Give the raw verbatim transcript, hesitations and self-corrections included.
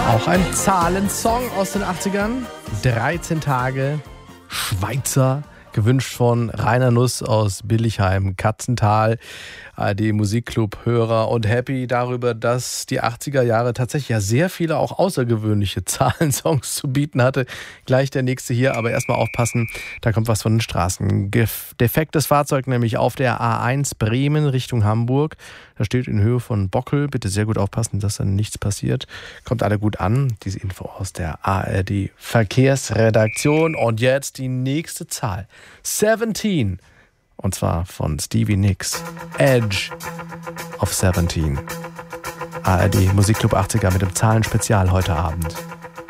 Auch ein Zahlensong aus den achtzigern. dreizehn Tage Schweizer, gewünscht von Rainer Nuss aus Billigheim, Katzental. A R D Musikclub-Hörer und happy darüber, dass die achtziger Jahre tatsächlich ja sehr viele auch außergewöhnliche Zahlensongs zu bieten hatte. Gleich der nächste hier, aber erstmal aufpassen, da kommt was von den Straßen. Defektes Fahrzeug nämlich auf der A eins Bremen Richtung Hamburg. Da steht in Höhe von Bockel. Bitte sehr gut aufpassen, dass dann nichts passiert. Kommt alle gut an. Diese Info aus der A R D Verkehrsredaktion. Und jetzt die nächste Zahl. siebzehn. Und zwar von Stevie Nicks. Edge of siebzehn. A R D Musikclub achtziger mit dem Zahlenspezial heute Abend.